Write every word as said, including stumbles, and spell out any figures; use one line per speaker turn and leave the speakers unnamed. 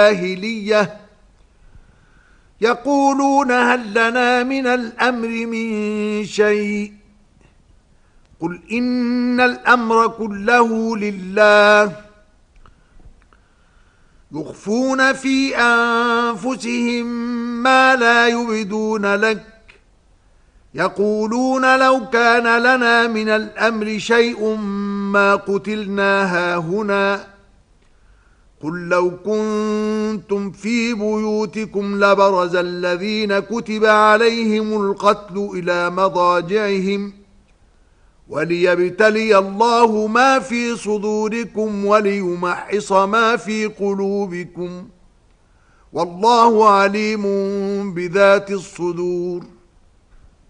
الجاهلية يقولون هل لنا من الأمر من شيء قل إن الأمر كله لله يخفون في أنفسهم ما لا يبدون لك يقولون لو كان لنا من الأمر شيء ما قتلنا هاهنا قل لو كنتم في بيوتكم لبرز الذين كتب عليهم القتل إلى مضاجعهم وليبتلي الله ما في صدوركم وليمحص ما في قلوبكم والله عليم بذات الصدور.